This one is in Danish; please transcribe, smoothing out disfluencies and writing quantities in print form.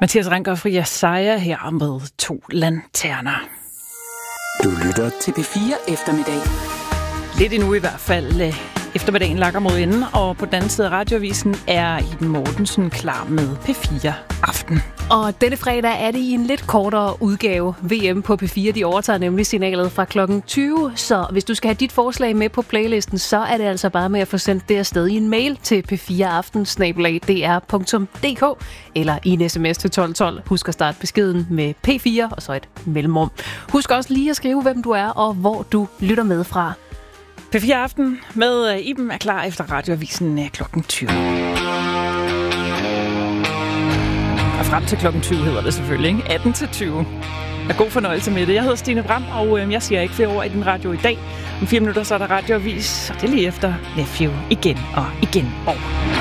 Mathias Ranker fra Jesaja her med 2 lanterner. Du lytter til P4 Eftermiddag. Lidt endnu i hvert fald. Eftermiddagen lakker mod enden, og på den anden side af radioavisen er Iben Mortensen klar med P4 Aften. Og denne fredag er det i en lidt kortere udgave. VM på P4, de overtager nemlig signalet fra klokken 20. Så hvis du skal have dit forslag med på playlisten, så er det altså bare med at få sendt det afsted i en mail til p4aften@dr.dk eller i en sms til 1212. Husk at starte beskeden med P4 og så et mellemrum. Husk også lige at skrive, hvem du er og hvor du lytter med fra. P4 Aften med Iben er klar efter radioavisen klokken 20. Og frem til klokken 20 hedder det selvfølgelig, ikke? 18 til 20. Og god fornøjelse med det. Jeg hedder Stine Bram, og jeg siger ikke flere ord i din radio i dag. Om 4 minutter så er der radioavis, og det er lige efter Nephew igen og igen og